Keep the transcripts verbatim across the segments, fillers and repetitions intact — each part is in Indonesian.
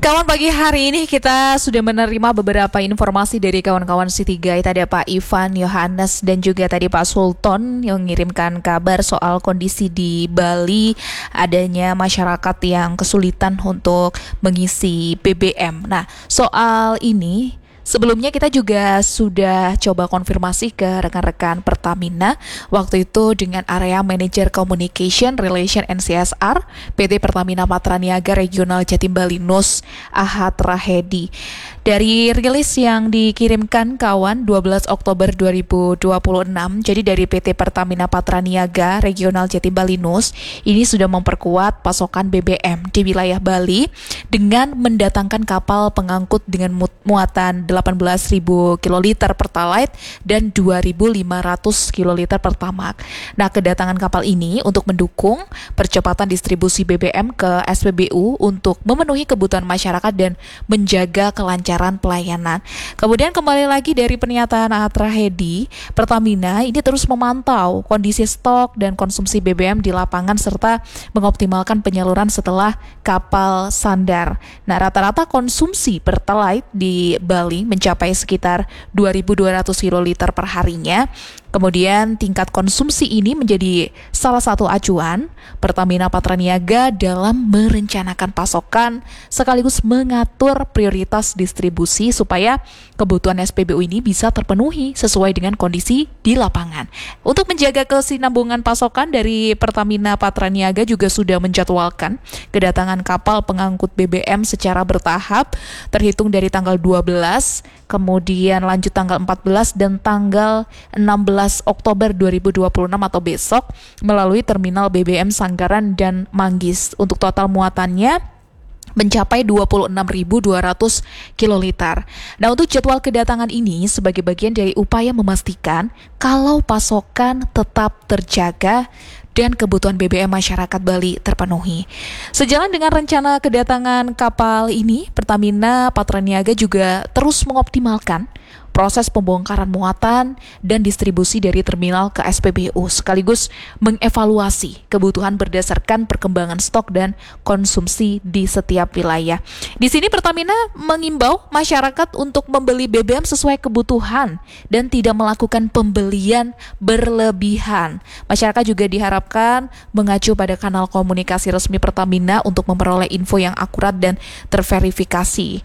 Kawan, pagi hari ini kita sudah menerima beberapa informasi dari kawan-kawan City Guide. Tadi Pak Ivan, Yohanes, dan juga tadi Pak Sultan yang mengirimkan kabar soal kondisi di Bali, adanya masyarakat yang kesulitan untuk mengisi B B M. Nah, soal ini sebelumnya kita juga sudah coba konfirmasi ke rekan-rekan Pertamina, waktu itu dengan Area Manager Communication Relation N C S R P T Pertamina Patraniaga Regional Jatim Bali Nus Ahad Rahedi. Dari rilis yang dikirimkan kawan dua belas Oktober dua ribu dua puluh enam, jadi dari P T Pertamina Patraniaga Regional Jatim Bali Nus ini sudah memperkuat pasokan B B M di wilayah Bali dengan mendatangkan kapal pengangkut dengan muatan delapan belas ribu kiloliter Pertalite dan dua ribu lima ratus kiloliter Pertamax. Nah, kedatangan kapal ini untuk mendukung percepatan distribusi B B M ke S P B U untuk memenuhi kebutuhan masyarakat dan menjaga kelancaran pelayanan. Kemudian kembali lagi dari pernyataan Ahad Rahedi, Pertamina ini terus memantau kondisi stok dan konsumsi B B M di lapangan serta mengoptimalkan penyaluran setelah kapal sandar. Nah, rata-rata konsumsi Pertalite di Bali mencapai sekitar dua ribu dua ratus kiloliter per harinya. Kemudian tingkat konsumsi ini menjadi salah satu acuan Pertamina Patraniaga dalam merencanakan pasokan sekaligus mengatur prioritas distribusi supaya kebutuhan S P B U ini bisa terpenuhi sesuai dengan kondisi di lapangan. Untuk menjaga kesinambungan pasokan, dari Pertamina Patraniaga juga sudah menjadwalkan kedatangan kapal pengangkut B B M secara bertahap terhitung dari tanggal dua belas, kemudian lanjut tanggal empat belas dan tanggal enam belas Oktober dua ribu dua puluh enam atau besok melalui terminal B B M Sanggaran dan Manggis. Untuk total muatannya mencapai dua puluh enam ribu dua ratus kiloliter. Nah, untuk jadwal kedatangan ini sebagai bagian dari upaya memastikan kalau pasokan tetap terjaga dan kebutuhan B B M masyarakat Bali terpenuhi. Sejalan dengan rencana kedatangan kapal ini, Pertamina Patraniaga juga terus mengoptimalkan proses pembongkaran muatan dan distribusi dari terminal ke S P B U, sekaligus mengevaluasi kebutuhan berdasarkan perkembangan stok dan konsumsi di setiap wilayah. Di sini Pertamina mengimbau masyarakat untuk membeli B B M sesuai kebutuhan dan tidak melakukan pembelian berlebihan. Masyarakat juga diharapkan mengacu pada kanal komunikasi resmi Pertamina untuk memperoleh info yang akurat dan terverifikasi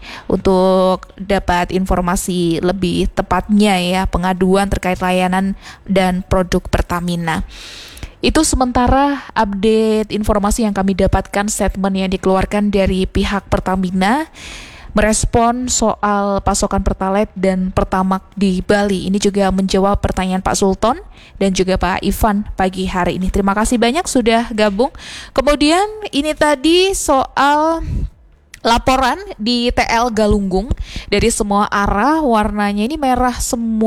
untuk dapat informasi lebih tepatnya ya pengaduan terkait layanan dan produk Pertamina. Itu sementara update informasi yang kami dapatkan, statement yang dikeluarkan dari pihak Pertamina merespon soal pasokan Pertalite dan Pertamax di Bali. Ini juga menjawab pertanyaan Pak Sultan dan juga Pak Ivan pagi hari ini. Terima kasih banyak sudah gabung. Kemudian ini tadi soal laporan di T L Galunggung dari semua arah, warnanya ini merah semua.